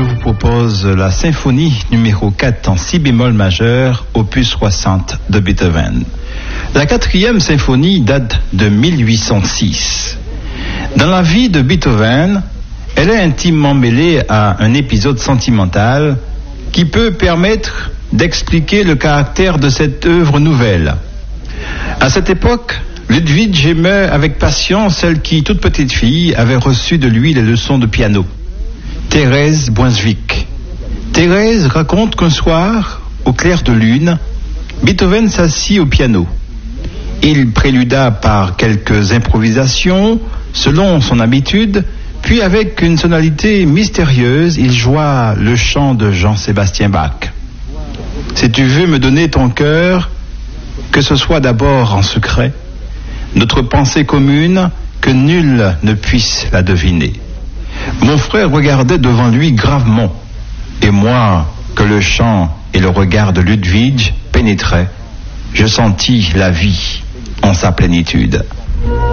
je vous propose la symphonie numéro 4 en si bémol majeur, opus 60 de Beethoven. La quatrième symphonie date de 1806. Dans la vie de Beethoven, elle est intimement mêlée à un épisode sentimental qui peut permettre d'expliquer le caractère de cette œuvre nouvelle. À cette époque, Ludwig aimait avec passion celle qui, toute petite fille, avait reçu de lui les leçons de piano, Thérèse Brunswick. Thérèse raconte qu'un soir, au clair de lune, Beethoven s'assit au piano. Il préluda par quelques improvisations, selon son habitude, puis avec une tonalité mystérieuse, il joua le chant de Jean-Sébastien Bach. Si tu veux me donner ton cœur, que ce soit d'abord en secret, notre pensée commune, que nul ne puisse la deviner. Mon frère regardait devant lui gravement, et moi, que le chant et le regard de Ludwig pénétraient, je sentis la vie en sa plénitude.